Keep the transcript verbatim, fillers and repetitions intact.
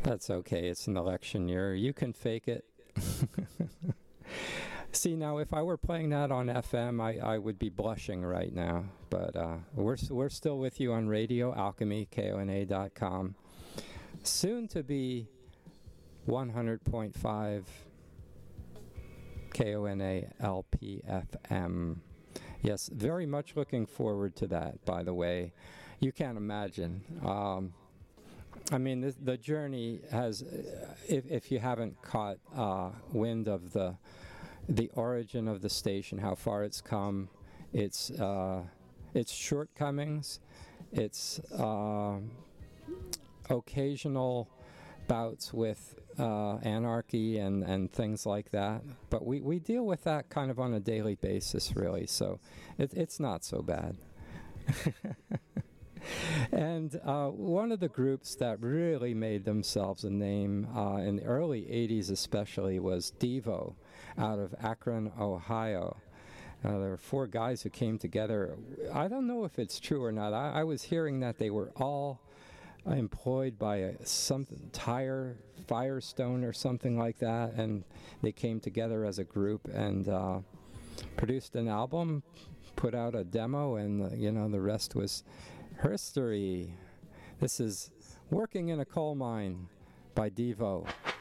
That's okay. It's an election year. You can fake it. See, now, if I were playing that on F M, I, I would be blushing right now. But uh, we're, we're still with you on Radio Alchemy, K O N A dot com. Soon to be one hundred point five K O N A L P F M. Yes, very much looking forward to that, by the way. You can't imagine. Um, I mean, the, the journey has, uh, if, if you haven't caught uh, wind of the the origin of the station, how far it's come, its uh, its shortcomings, its uh, occasional bouts with uh, anarchy and, and things like that. But we, we deal with that kind of on a daily basis, really, so it, it's not so bad. And uh, one of the groups that really made themselves a name uh, in the early eighties especially was Devo out of Akron, Ohio. Uh, there were four guys who came together. I don't know if it's true or not. I, I was hearing that they were all employed by a, some tire Firestone or something like that, and they came together as a group and uh, produced an album, put out a demo, and uh, you know, the rest was history. This is Working in a Coal Mine by Devo.